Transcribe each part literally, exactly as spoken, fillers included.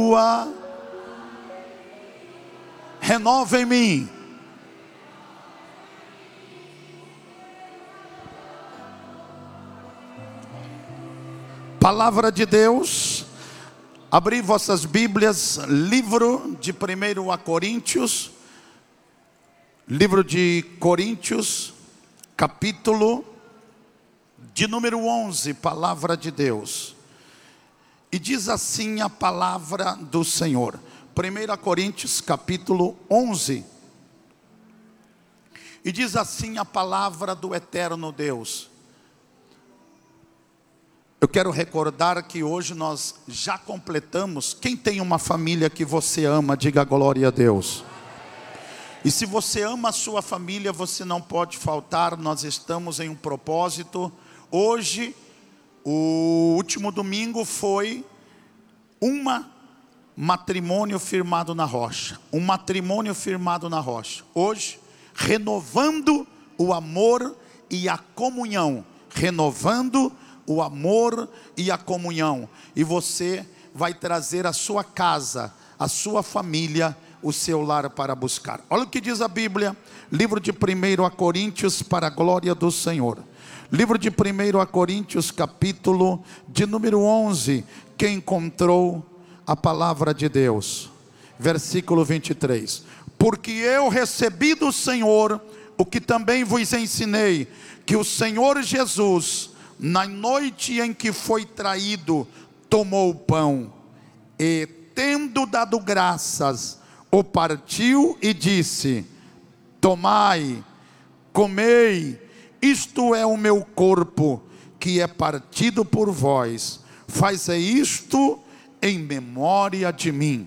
tua, renova em mim. Palavra de Deus. Abri vossas Bíblias, livro de primeiro a Coríntios, livro de Coríntios, capítulo de número onze, palavra de Deus. E diz assim a palavra do Senhor. primeiro a Coríntios, capítulo onze. E diz assim a palavra do eterno Deus. Eu quero recordar que hoje nós já completamos. Quem tem uma família que você ama, diga glória a Deus. E se você ama a sua família, você não pode faltar. Nós estamos em um propósito. Hoje, o último domingo foi um matrimônio firmado na rocha. Um matrimônio firmado na rocha. Hoje, renovando o amor e a comunhão. Renovando o amor e a comunhão. E você vai trazer a sua casa, a sua família, o seu lar para buscar. Olha o que diz a Bíblia. Livro de primeiro a Coríntios, para a glória do Senhor. Livro de primeiro a Coríntios, capítulo de número onze. Quem encontrou a palavra de Deus? Versículo vinte e três. Porque eu recebi do Senhor o que também vos ensinei, que o Senhor Jesus, na noite em que foi traído, tomou o pão e, tendo dado graças, o partiu e disse: tomai, comei, isto é o meu corpo, que é partido por vós, fazei isto em memória de mim.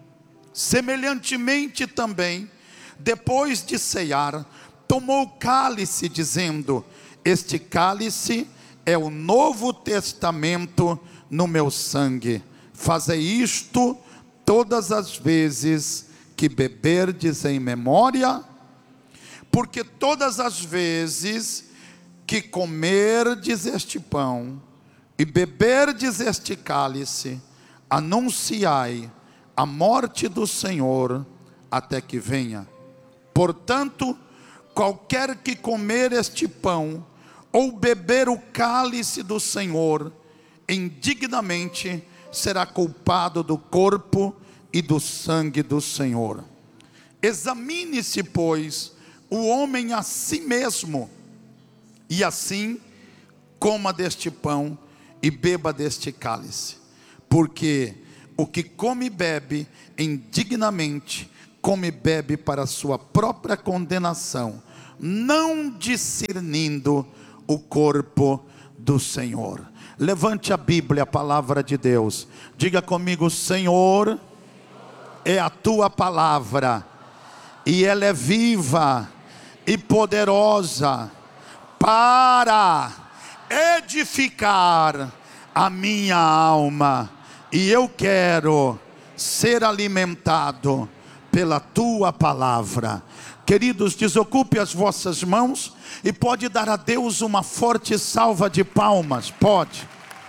Semelhantemente também, depois de ceiar, tomou o cálice, dizendo: este cálice é o Novo Testamento no meu sangue. Fazei isto todas as vezes que beberdes em memória, porque todas as vezes que comerdes este pão e beberdes este cálice, anunciai a morte do Senhor até que venha. Portanto, qualquer que comer este pão ou beber o cálice do Senhor indignamente, será culpado do corpo e do sangue do Senhor. Examine-se, pois, o homem a si mesmo, e assim coma deste pão e beba deste cálice. Porque o que come e bebe indignamente, come e bebe para a sua própria condenação, não discernindo o corpo do Senhor. Levante a Bíblia, a palavra de Deus. Diga comigo: Senhor, é a tua palavra, e ela é viva e poderosa para edificar a minha alma. E eu quero ser alimentado pela tua palavra. Queridos, desocupe as vossas mãos e pode dar a Deus uma forte salva de palmas. Pode.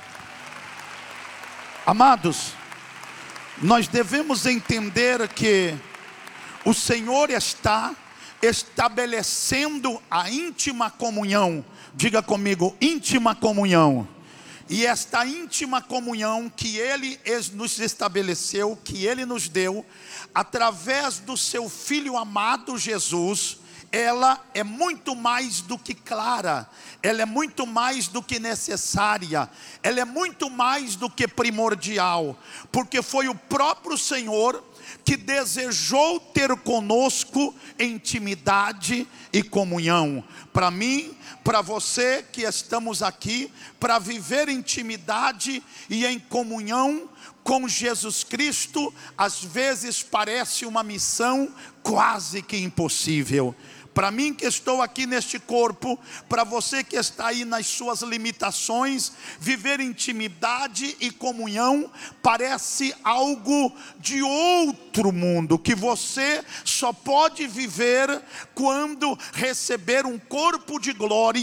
Amados, nós devemos entender que o Senhor está estabelecendo a íntima comunhão. Diga comigo: íntima comunhão. E esta íntima comunhão que Ele nos estabeleceu, que Ele nos deu, através do seu Filho amado Jesus, ela é muito mais do que clara, ela é muito mais do que necessária, ela é muito mais do que primordial, porque foi o próprio Senhor que desejou ter conosco intimidade e comunhão. Para mim, para você que estamos aqui, para viver intimidade e em comunhão com Jesus Cristo, às vezes parece uma missão quase que impossível. Para mim que estou aqui neste corpo, para você que está aí nas suas limitações, viver intimidade e comunhão parece algo de outro mundo, que você só pode viver quando receber um corpo de glória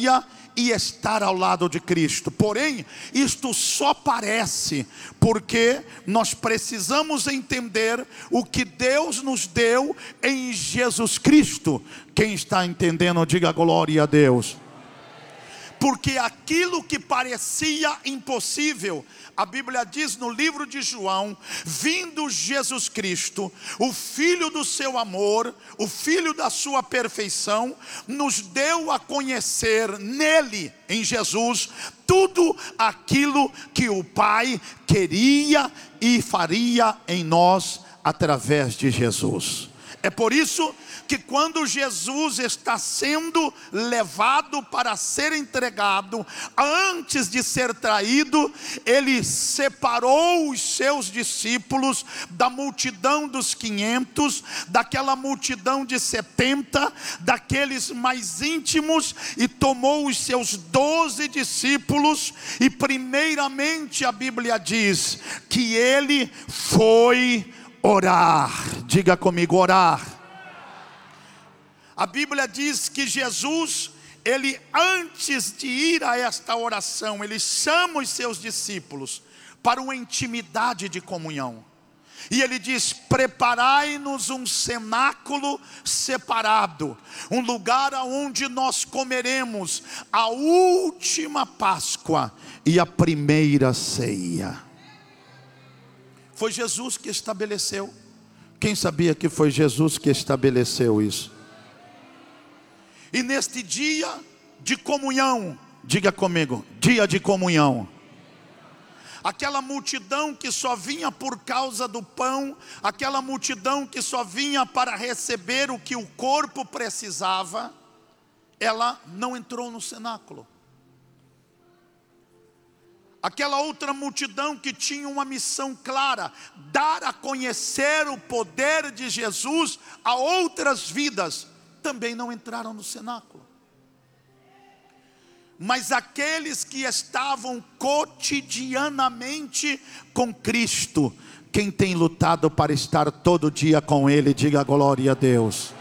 e estar ao lado de Cristo. Porém, isto só parece porque nós precisamos entender o que Deus nos deu em Jesus Cristo. Quem está entendendo, diga glória a Deus. Porque aquilo que parecia impossível, a Bíblia diz no livro de João: vindo Jesus Cristo, o Filho do seu amor, o Filho da sua perfeição, nos deu a conhecer nele, em Jesus, tudo aquilo que o Pai queria e faria em nós através de Jesus. É por isso que quando Jesus está sendo levado para ser entregado, antes de ser traído, ele separou os seus discípulos da multidão dos quinhentos, daquela multidão de setenta, daqueles mais íntimos, e tomou os seus doze discípulos, e primeiramente a Bíblia diz que ele foi orar. Diga comigo, orar. A Bíblia diz que Jesus, ele antes de ir a esta oração, ele chama os seus discípulos para uma intimidade de comunhão. E ele diz: preparai-nos um cenáculo separado, um lugar onde nós comeremos a última Páscoa e a primeira ceia. Foi Jesus que estabeleceu. Quem sabia que foi Jesus que estabeleceu isso? E neste dia de comunhão, diga comigo, dia de comunhão, aquela multidão que só vinha por causa do pão, aquela multidão que só vinha para receber o que o corpo precisava, ela não entrou no cenáculo. Aquela outra multidão que tinha uma missão clara: dar a conhecer o poder de Jesus a outras vidas, também não entraram no cenáculo. Mas aqueles que estavam cotidianamente com Cristo, quem tem lutado para estar todo dia com Ele, diga glória a Deus.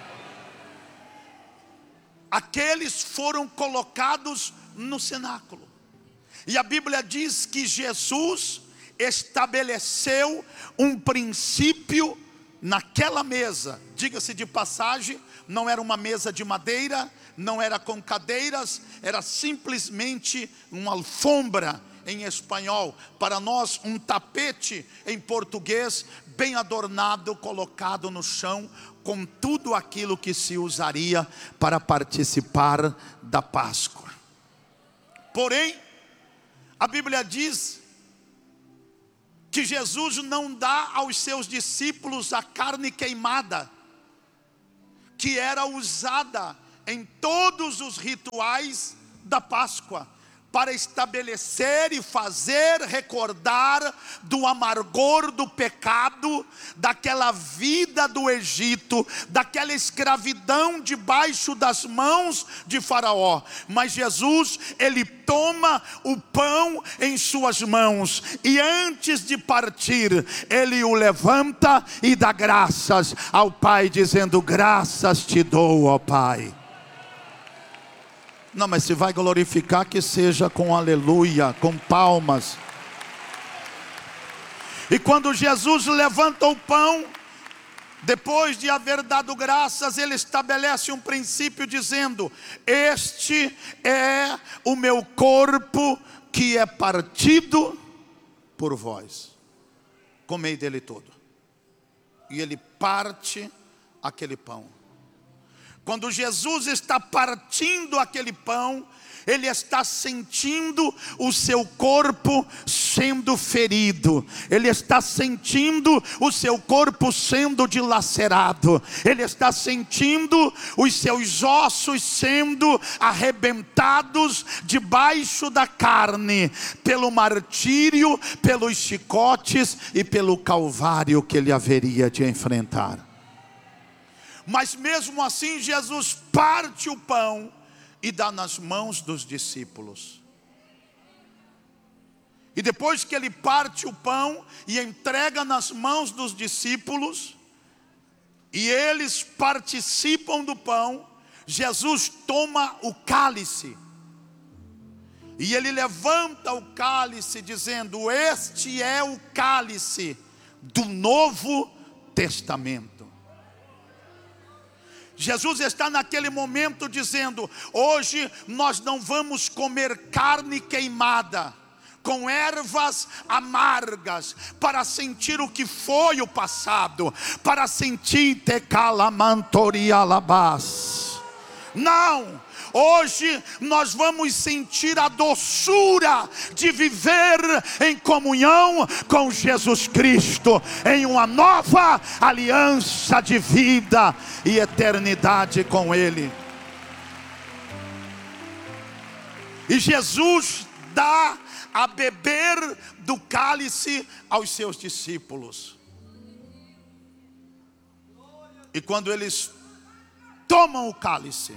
Aqueles foram colocados no cenáculo. E a Bíblia diz que Jesus estabeleceu um princípio naquela mesa. Diga-se de passagem, não era uma mesa de madeira, não era com cadeiras, era simplesmente uma alfombra em espanhol, para nós um tapete em português, bem adornado, colocado no chão, com tudo aquilo que se usaria para participar da Páscoa. Porém, a Bíblia diz que Jesus não dá aos seus discípulos a carne queimada, que era usada em todos os rituais da Páscoa, para estabelecer e fazer recordar do amargor do pecado, daquela vida do Egito, daquela escravidão debaixo das mãos de Faraó. Mas Jesus, ele toma o pão em suas mãos, e antes de partir, ele o levanta e dá graças ao Pai, dizendo: graças te dou, ó Pai. Não, mas se vai glorificar, que seja com aleluia, com palmas. E quando Jesus levanta o pão, depois de haver dado graças, ele estabelece um princípio dizendo: este é o meu corpo que é partido por vós, comei dele todo. E ele parte aquele pão. Quando Jesus está partindo aquele pão, ele está sentindo o seu corpo sendo ferido, ele está sentindo o seu corpo sendo dilacerado, ele está sentindo os seus ossos sendo arrebentados debaixo da carne, pelo martírio, pelos chicotes e pelo calvário que ele haveria de enfrentar. Mas mesmo assim, Jesus parte o pão e dá nas mãos dos discípulos. E depois que ele parte o pão e entrega nas mãos dos discípulos, e eles participam do pão, Jesus toma o cálice. E ele levanta o cálice dizendo: este é o cálice do Novo Testamento. Jesus está naquele momento dizendo: hoje nós não vamos comer carne queimada com ervas amargas, para sentir o que foi o passado, para sentir tecalamantorialabás. Não, hoje nós vamos sentir a doçura de viver em comunhão com Jesus Cristo, em uma nova aliança de vida e eternidade com Ele. E Jesus dá a beber do cálice aos seus discípulos. E quando eles tomam o cálice,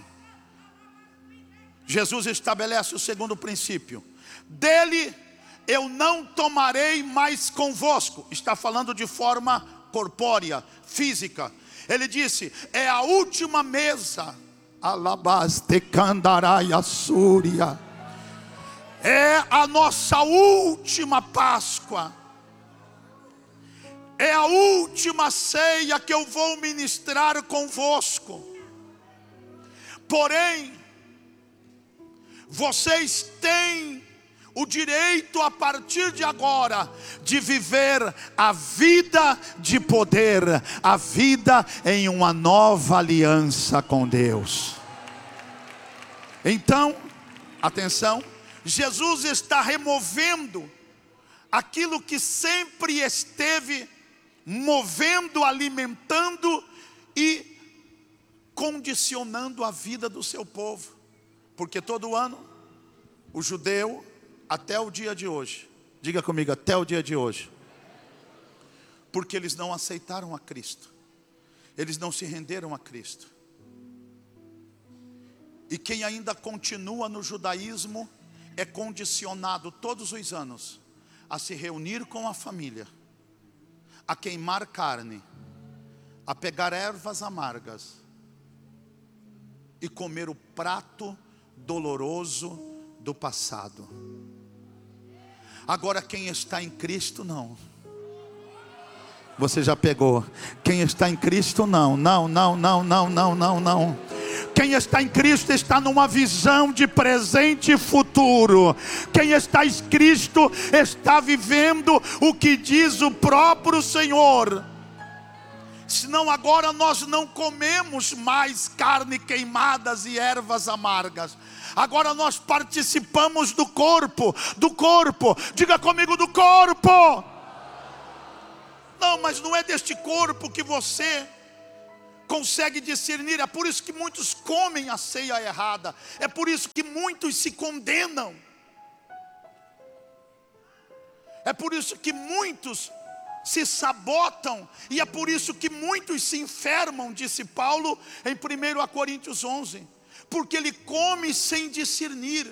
Jesus estabelece o segundo princípio: dele eu não tomarei mais convosco. Está falando de forma corpórea, física. Ele disse: é a última mesa. Alabaste candarai súria. É a nossa última Páscoa. É a última ceia que eu vou ministrar convosco. Porém, vocês têm o direito a partir de agora de viver a vida de poder, a vida em uma nova aliança com Deus. Então, atenção, Jesus está removendo aquilo que sempre esteve movendo, alimentando e condicionando a vida do seu povo. Porque todo ano, o judeu, até o dia de hoje, diga comigo, até o dia de hoje, porque eles não aceitaram a Cristo, eles não se renderam a Cristo. E quem ainda continua no judaísmo é condicionado todos os anos a se reunir com a família, a queimar carne, a pegar ervas amargas e comer o prato doloroso do passado. Agora quem está em Cristo não. Você já pegou? Quem está em Cristo não, não, não, não, não, não, não, não. Quem está em Cristo está numa visão de presente e futuro. Quem está em Cristo está vivendo o que diz o próprio Senhor. Senão agora nós não comemos mais carne queimadas e ervas amargas. Agora nós participamos do corpo, do corpo. Diga comigo, do corpo. Não, mas não é deste corpo que você consegue discernir. É por isso que muitos comem a ceia errada. É por isso que muitos se condenam. É por isso que muitos se sabotam. E é por isso que muitos se enfermam, disse Paulo em primeira Coríntios onze. Porque ele come sem discernir.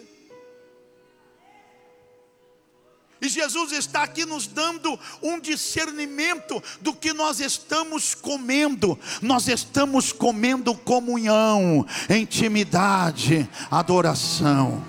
E Jesus está aqui nos dando um discernimento do que nós estamos comendo. Nós estamos comendo comunhão, intimidade, adoração.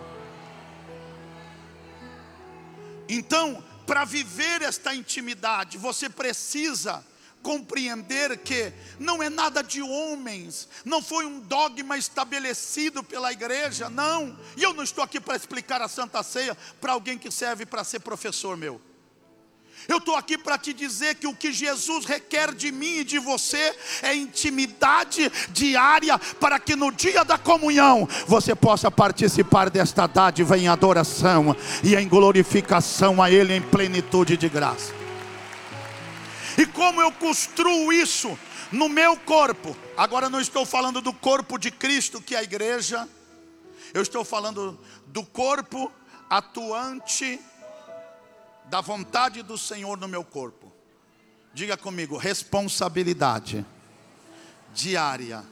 Então, para viver esta intimidade, você precisa compreender que não é nada de homens, não foi um dogma estabelecido pela igreja, não. E eu não estou aqui para explicar a Santa Ceia para alguém que serve para ser professor meu. Eu estou aqui para te dizer que o que Jesus requer de mim e de você é intimidade diária, para que no dia da comunhão você possa participar desta dádiva em adoração e em glorificação a Ele em plenitude de graça. E como eu construo isso no meu corpo? Agora não estou falando do corpo de Cristo, que é a igreja. Eu estou falando do corpo atuante da vontade do Senhor no meu corpo. Diga comigo, responsabilidade diária.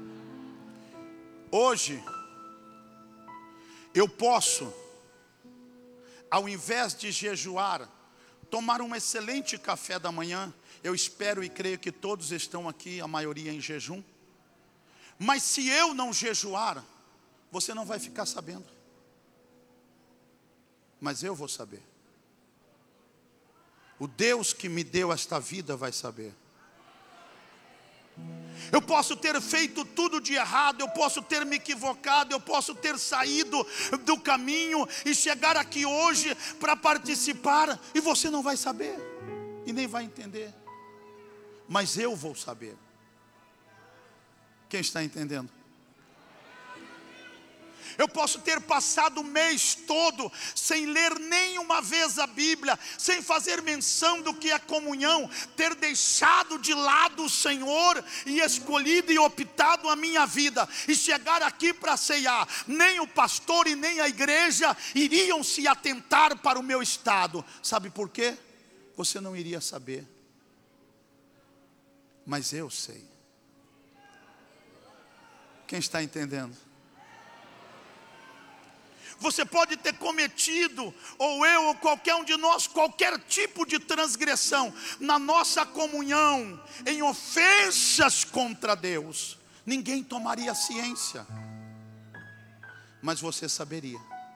Hoje eu posso, ao invés de jejuar, tomar um excelente café da manhã. Eu espero e creio que todos estão aqui, a maioria em jejum. Mas se eu não jejuar, você não vai ficar sabendo. mas eu vou saber. O Deus que me deu esta vida vai saber. Eu posso ter feito tudo de errado, eu posso ter me equivocado, eu posso ter saído do caminho e chegar aqui hoje para participar, e você não vai saber, e nem vai entender, mas eu vou saber. Quem está entendendo? Eu posso ter passado o mês todo sem ler nenhuma vez a Bíblia, sem fazer menção do que é comunhão, ter deixado de lado o Senhor e escolhido e optado a minha vida, e chegar aqui para ceiar. Nem o pastor e nem a igreja iriam se atentar para o meu estado. Sabe por quê? Você não iria saber, mas eu sei. Quem está entendendo? Você pode ter cometido, ou eu, ou qualquer um de nós, qualquer tipo de transgressão na nossa comunhão, em ofensas contra Deus. Ninguém tomaria ciência, mas você saberia.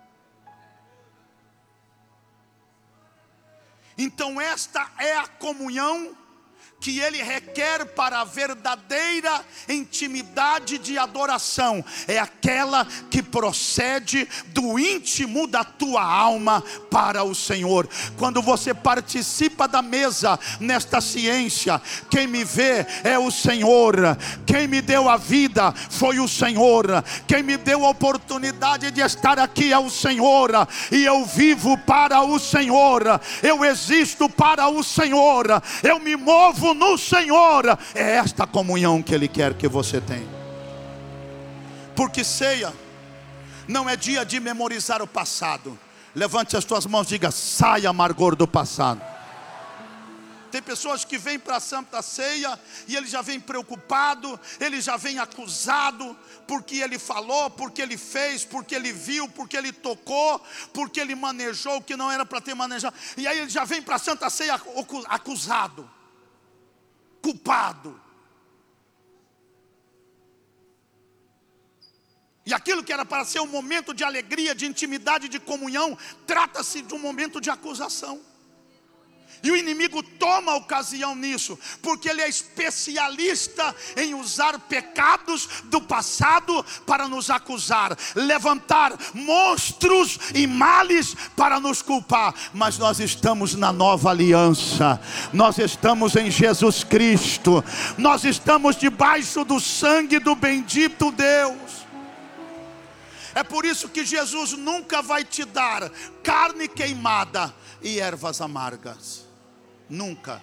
Então esta é a comunhão que Ele requer para a verdadeira intimidade de adoração. É aquela que procede do íntimo da tua alma para o Senhor. Quando você participa da mesa nesta ciência, quem me vê é o Senhor. Quem me deu a vida foi o Senhor. Quem me deu a oportunidade de estar aqui é o Senhor. E eu vivo para o Senhor. Eu existo para o Senhor. Eu me movo no Senhor. É esta comunhão que Ele quer que você tenha. Porque ceia não é dia de memorizar o passado. Levante as tuas mãos e diga: sai amargor do passado. Tem pessoas que vêm para a Santa Ceia e ele já vem preocupado, ele já vem acusado, porque ele falou, porque ele fez, porque ele viu, porque ele tocou, porque ele manejou o que não era para ter manejado. E aí ele já vem para a Santa Ceia acusado, culpado. E aquilo que era para ser um momento de alegria, de intimidade, de comunhão, trata-se de um momento de acusação. E o inimigo toma ocasião nisso, porque ele é especialista em usar pecados do passado para nos acusar, levantar monstros e males para nos culpar. Mas nós estamos na nova aliança, nós estamos em Jesus Cristo, nós estamos debaixo do sangue do bendito Deus. É por isso que Jesus nunca vai te dar carne queimada e ervas amargas. Nunca.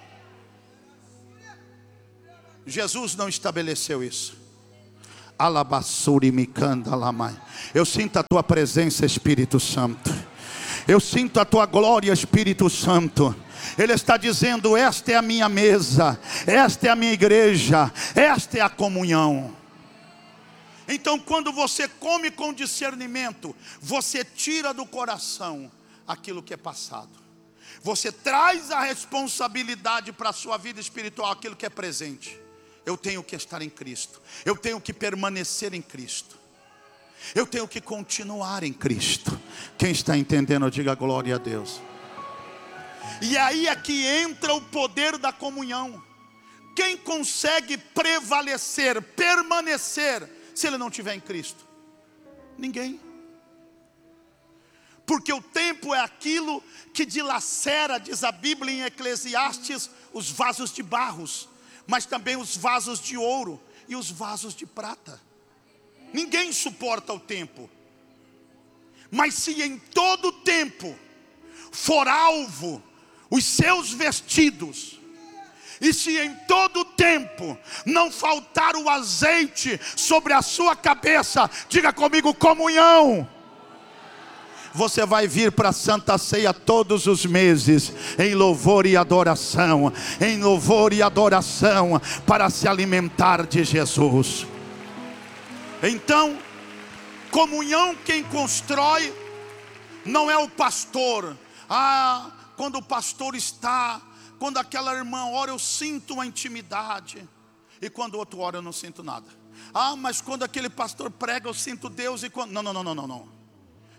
Jesus não estabeleceu isso. Alabassuri mikanda lamai. Eu sinto a tua presença, Espírito Santo. Eu sinto a tua glória, Espírito Santo. Ele está dizendo: esta é a minha mesa, esta é a minha igreja, esta é a comunhão. Então quando você come com discernimento, você tira do coração aquilo que é passado. Você traz a responsabilidade para a sua vida espiritual, aquilo que é presente. Eu tenho que estar em Cristo, eu tenho que permanecer em Cristo, eu tenho que continuar em Cristo. Quem está entendendo, diga glória a Deus. E aí é que entra o poder da comunhão. Quem consegue prevalecer, permanecer, se ele não estiver em Cristo? Ninguém. Porque o tempo é aquilo que dilacera, diz a Bíblia em Eclesiastes, os vasos de barros, mas também os vasos de ouro e os vasos de prata. Ninguém suporta o tempo. Mas se em todo tempo for alvo os seus vestidos, e se em todo tempo não faltar o azeite sobre a sua cabeça, diga comigo: comunhão. Você vai vir para a Santa Ceia todos os meses, em louvor e adoração, em louvor e adoração, para se alimentar de Jesus. Então, comunhão quem constrói não é o pastor. Ah, quando o pastor está, quando aquela irmã ora, eu sinto uma intimidade, e quando o outro ora, eu não sinto nada. Ah, mas quando aquele pastor prega, eu sinto Deus, e quando... Não, não, não, não, não, não.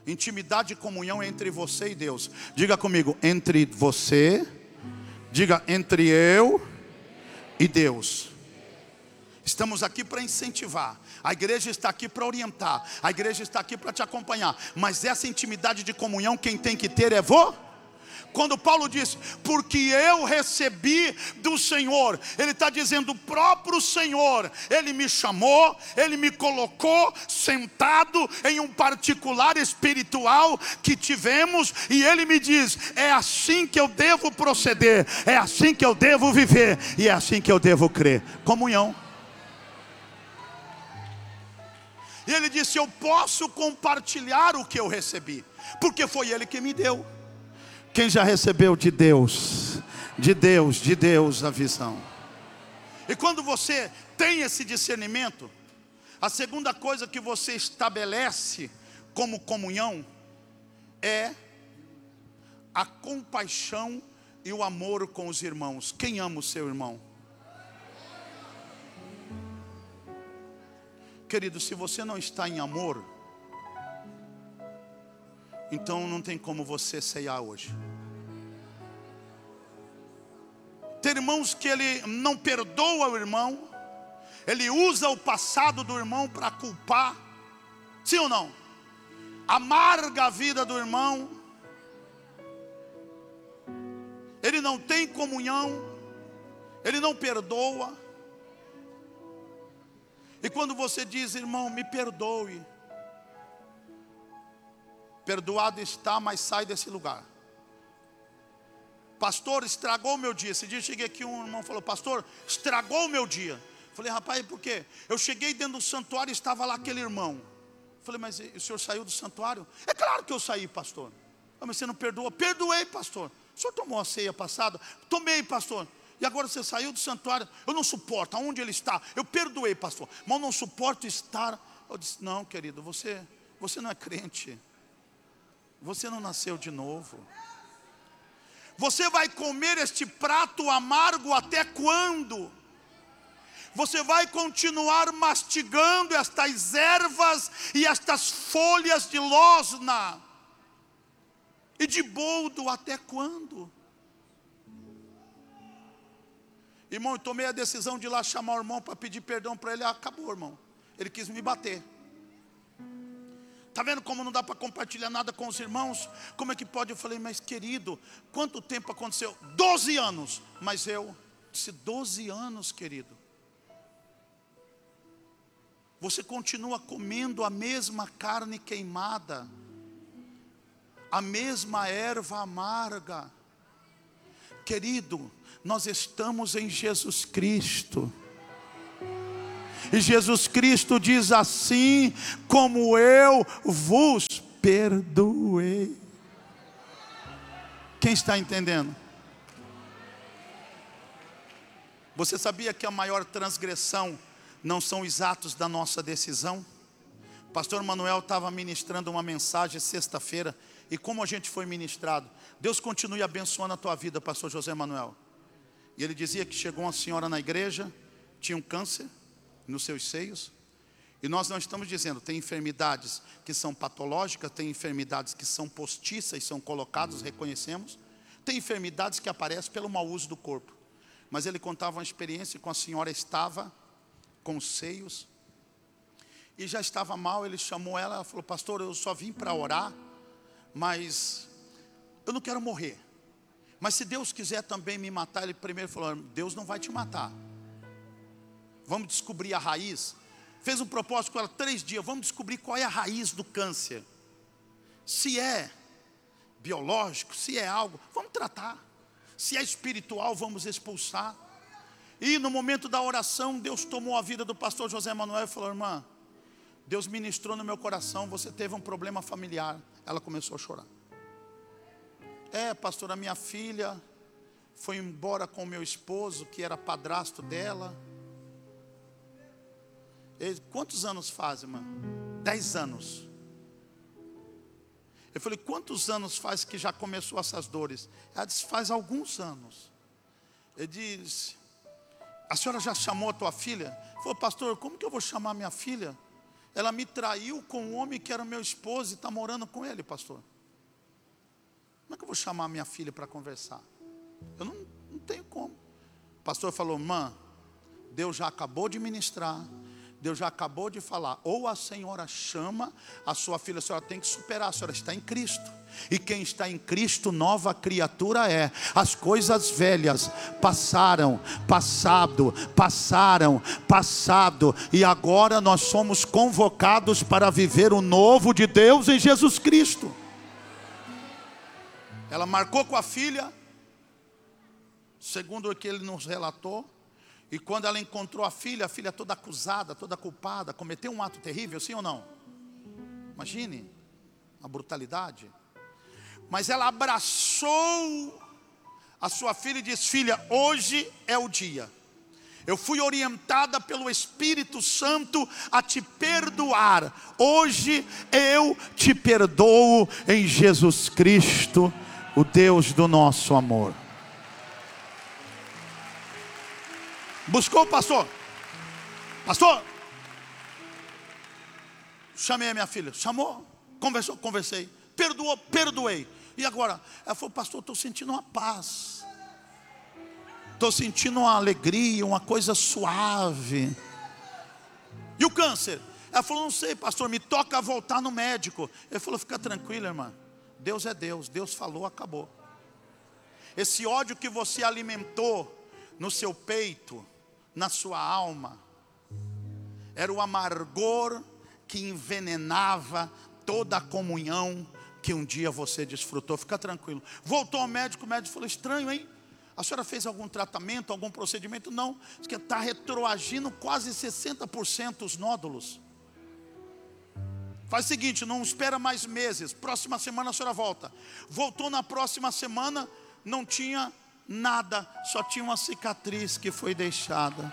Intimidade e comunhão entre você e Deus. Diga comigo, entre você, diga entre eu e Deus. Estamos aqui para incentivar. A igreja está aqui para orientar. A igreja está aqui para te acompanhar. Mas essa intimidade de comunhão quem tem que ter é você. Quando Paulo diz, porque eu recebi do Senhor, ele está dizendo, o próprio Senhor, ele me chamou, ele me colocou sentado em um particular espiritual que tivemos, e ele me diz, é assim que eu devo proceder, é assim que eu devo viver, e é assim que eu devo crer. Comunhão. E ele disse, eu posso compartilhar o que eu recebi, porque foi ele que me deu. Quem já recebeu de Deus, de Deus, de Deus a visão? E quando você tem esse discernimento, a segunda coisa que você estabelece como comunhão é a compaixão e o amor com os irmãos. Quem ama o seu irmão? Querido, se você não está em amor, então não tem como você ceiar hoje. Tem irmãos que ele não perdoa o irmão, ele usa o passado do irmão para culpar, sim ou não? Amarga a vida do irmão, ele não tem comunhão, ele não perdoa. E quando você diz, irmão, me perdoe, perdoado está, mas sai desse lugar. Pastor, estragou o meu dia. Esse dia eu cheguei aqui, um irmão falou, pastor, estragou o meu dia. Falei, rapaz, por quê? Eu cheguei dentro do santuário e estava lá aquele irmão. Falei, mas o senhor saiu do santuário? É claro que eu saí, pastor. Ah, mas você não perdoa? Perdoei, pastor. O senhor tomou a ceia passada? Tomei, pastor. E agora você saiu do santuário? Eu não suporto, aonde ele está? Eu perdoei, pastor, mas eu não suporto estar. Eu disse, não, querido, você, você não é crente. Você não nasceu de novo. Você vai comer este prato amargo até quando? Você vai continuar mastigando estas ervas e estas folhas de losna e de boldo até quando? Irmão, eu tomei a decisão de ir lá chamar o irmão para pedir perdão para ele. Acabou, irmão. Ele quis me bater. Está vendo como não dá para compartilhar nada com os irmãos? Como é que pode? Eu falei, mas querido, quanto tempo aconteceu? doze anos. Mas eu disse, doze anos, querido. Você continua comendo a mesma carne queimada, a mesma erva amarga. Querido, nós estamos em Jesus Cristo. E Jesus Cristo diz assim, como eu vos perdoei. Quem está entendendo? Você sabia que a maior transgressão não são os atos da nossa decisão? Pastor Manuel estava ministrando uma mensagem sexta-feira, e como a gente foi ministrado, Deus continue abençoando a tua vida, pastor José Manuel. E ele dizia que chegou uma senhora na igreja, tinha um câncer nos seus seios. E nós não estamos dizendo, tem enfermidades que são patológicas, tem enfermidades que são postiças, são colocadas, reconhecemos. Tem enfermidades que aparecem pelo mau uso do corpo. Mas ele contava uma experiência com a senhora estava com os seios e já estava mal. Ele chamou ela, ela falou, pastor, eu só vim para orar, mas eu não quero morrer. Mas se Deus quiser também me matar, ele primeiro falou, Deus não vai te matar. Vamos descobrir a raiz. Fez um propósito com ela, três dias, vamos descobrir qual é a raiz do câncer. Se é biológico, se é algo, vamos tratar. Se é espiritual, vamos expulsar. E no momento da oração, Deus tomou a vida do pastor José Manuel e falou, irmã, Deus ministrou no meu coração, você teve um problema familiar. Ela começou a chorar. É, pastor, a minha filha foi embora com o meu esposo, que era padrasto dela. Ele, quantos anos faz, irmã? Dez anos. Eu falei, quantos anos faz que já começou essas dores? Ela disse, faz alguns anos. Ele disse, a senhora já chamou a tua filha? Ele falou, pastor, como que eu vou chamar minha filha? Ela me traiu com um homem que era meu esposo e está morando com ele, pastor. Como é que eu vou chamar minha filha para conversar? Eu não, não tenho como. O pastor falou: mãe, Deus já acabou de ministrar, Deus já acabou de falar. Ou a senhora chama a sua filha, a senhora tem que superar, a senhora está em Cristo. E quem está em Cristo, nova criatura é. As coisas velhas passaram, passado, passaram, passado. E agora nós somos convocados para viver o novo de Deus em Jesus Cristo. Ela marcou com a filha, segundo o que ele nos relatou. E quando ela encontrou a filha, a filha toda acusada, toda culpada, cometeu um ato terrível, sim ou não? Imagine a brutalidade. Mas ela abraçou a sua filha e disse: filha, hoje é o dia. Eu fui orientada pelo Espírito Santo a te perdoar. Hoje eu te perdoo em Jesus Cristo, o Deus do nosso amor. Buscou o pastor. Pastor, chamei a minha filha. Chamou, conversou, conversei. Perdoou, perdoei. E agora? Ela falou: pastor, estou sentindo uma paz. Estou sentindo uma alegria, uma coisa suave. E o câncer? Ela falou: não sei, pastor, me toca voltar no médico. Ele falou: fica tranquila, irmã. Deus é Deus, Deus falou, acabou. Esse ódio que você alimentou no seu peito, na sua alma, era o amargor que envenenava toda a comunhão que um dia você desfrutou. Fica tranquilo. Voltou ao médico, o médico falou: estranho, hein? A senhora fez algum tratamento, algum procedimento? Não, diz que está retroagindo quase sessenta por cento os nódulos. Faz o seguinte, não espera mais meses, próxima semana a senhora volta. Voltou na próxima semana, não tinha nada, só tinha uma cicatriz que foi deixada.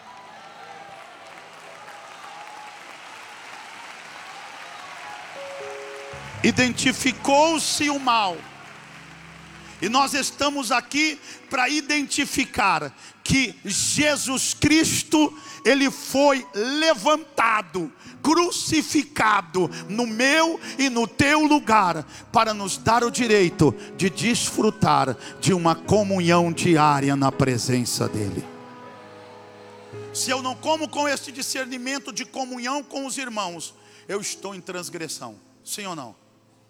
Identificou-se o mal. E nós estamos aqui para identificar que Jesus Cristo, Ele foi levantado, crucificado no meu e no teu lugar, para nos dar o direito de desfrutar de uma comunhão diária na presença dEle. Se eu não como com este discernimento de comunhão com os irmãos, eu estou em transgressão, sim ou não?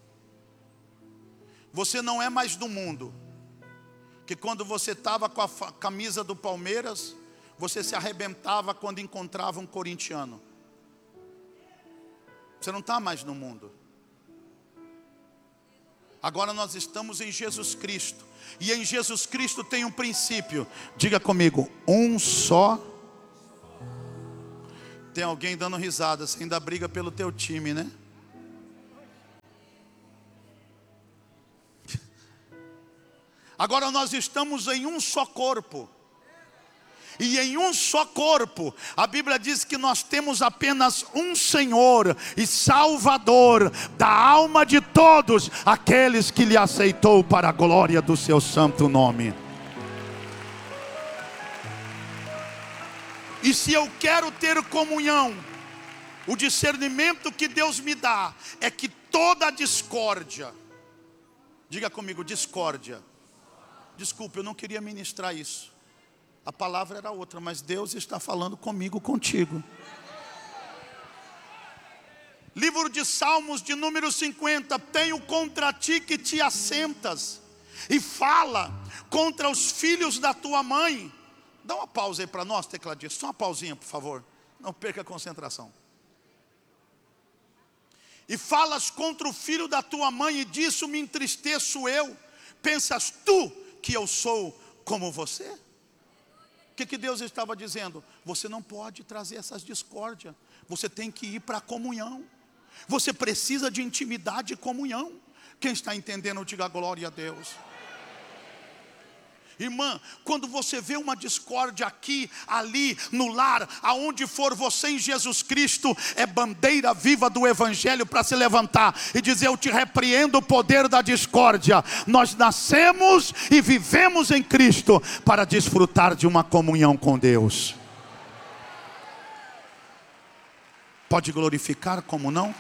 Você não é mais do mundo, que quando você estava com a camisa do Palmeiras, você se arrebentava quando encontrava um corintiano. Você não está mais no mundo. Agora nós estamos em Jesus Cristo. E em Jesus Cristo tem um princípio. Diga comigo: um só. Tem alguém dando risada. Você ainda briga pelo teu time, né? Agora nós estamos em um só corpo. E em um só corpo, a Bíblia diz que nós temos apenas um Senhor e Salvador da alma de todos aqueles que lhe aceitou para a glória do seu santo nome. E se eu quero ter comunhão, o discernimento que Deus me dá é que toda discórdia, diga comigo, discórdia. Desculpe, eu não queria ministrar isso. A palavra era outra, mas Deus está falando comigo, contigo. Livro de Salmos de número cinquenta. Tenho contra ti que te assentas e fala contra os filhos da tua mãe. Dá uma pausa aí para nós, tecladista. Só uma pausinha, por favor. Não perca a concentração. E falas contra o filho da tua mãe, e disso me entristeço eu. Pensas tu que eu sou como você? O que, que Deus estava dizendo? Você não pode trazer essas discórdias. Você tem que ir para a comunhão. Você precisa de intimidade e comunhão. Quem está entendendo, diga glória a Deus. Irmã, quando você vê uma discórdia aqui, ali, no lar, aonde for, você em Jesus Cristo é bandeira viva do Evangelho para se levantar e dizer: eu te repreendo o poder da discórdia. Nós nascemos e vivemos em Cristo para desfrutar de uma comunhão com Deus. Pode glorificar como não?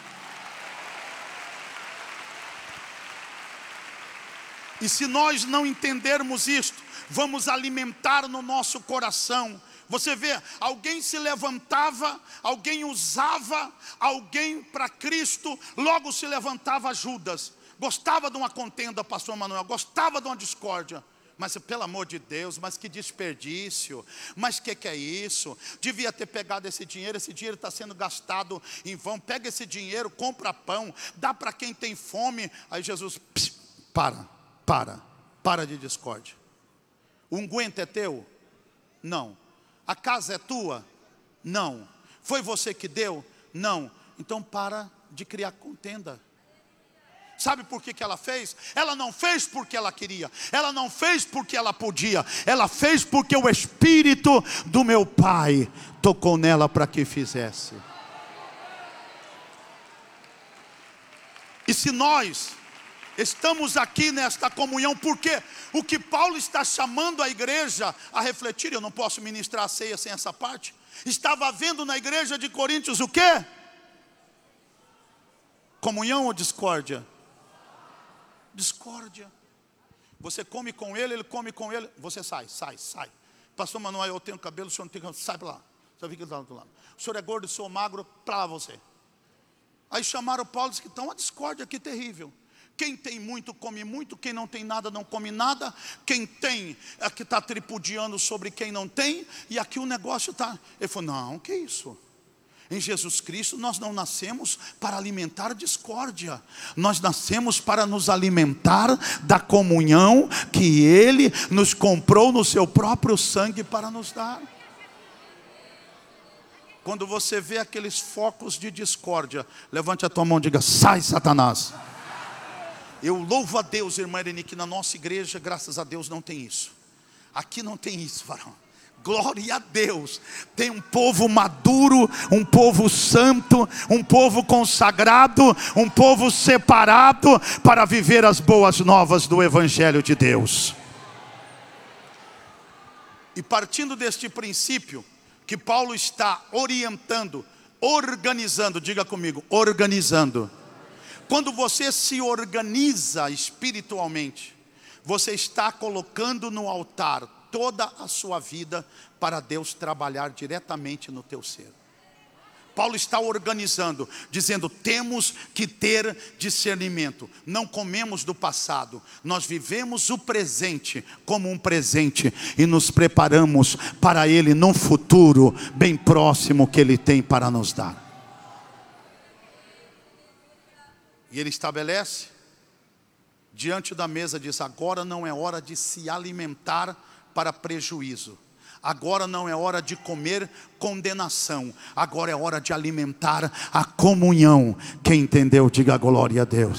E se nós não entendermos isto, vamos alimentar no nosso coração. Você vê, alguém se levantava, alguém usava alguém para Cristo, logo se levantava Judas. Gostava de uma contenda, pastor Manuel, gostava de uma discórdia. Mas pelo amor de Deus, mas que desperdício, mas que que é isso? Devia ter pegado esse dinheiro, esse dinheiro está sendo gastado em vão. Pega esse dinheiro, compra pão, dá para quem tem fome. Aí Jesus, pss, para, para, para de discórdia. O unguento é teu? Não. A casa é tua? Não. Foi você que deu? Não. Então para de criar contenda. Sabe por que que ela fez? Ela não fez porque ela queria. Ela não fez porque ela podia. Ela fez porque o Espírito do meu Pai tocou nela para que fizesse. E se nós estamos aqui nesta comunhão, porque o que Paulo está chamando a igreja a refletir, eu não posso ministrar a ceia sem essa parte. Estava havendo na igreja de Coríntios o quê? Comunhão ou discórdia? Discórdia. Você come com ele, ele come com ele, você sai, sai, sai. Pastor Manuel, eu tenho cabelo, o senhor não tem cabelo, sai para lá. Você fica do lado. O senhor é gordo, eu sou magro, para lá você. Aí chamaram Paulo e disse que está uma discórdia aqui terrível. Quem tem muito come muito, quem não tem nada não come nada. Quem tem é que está tripudiando sobre quem não tem. E aqui o negócio está. Ele falou, não, que isso? Em Jesus Cristo nós não nascemos para alimentar discórdia. Nós nascemos para nos alimentar da comunhão que Ele nos comprou no seu próprio sangue para nos dar. Quando você vê aqueles focos de discórdia, levante a tua mão e diga, sai Satanás. Eu louvo a Deus, irmã Irene, que na nossa igreja, graças a Deus, não tem isso. Aqui não tem isso, varão. Glória a Deus. Tem um povo maduro, um povo santo, um povo consagrado, um povo separado para viver as boas novas do Evangelho de Deus. E partindo deste princípio que Paulo está orientando, organizando, diga comigo, organizando. Quando você se organiza espiritualmente, você está colocando no altar toda a sua vida para Deus trabalhar diretamente no teu ser. Paulo está organizando, dizendo, temos que ter discernimento. Não comemos do passado, nós vivemos o presente como um presente e nos preparamos para Ele num futuro bem próximo que Ele tem para nos dar. E Ele estabelece diante da mesa, diz, agora não é hora de se alimentar para prejuízo. Agora não é hora de comer condenação. Agora é hora de alimentar a comunhão. Quem entendeu, diga glória a Deus.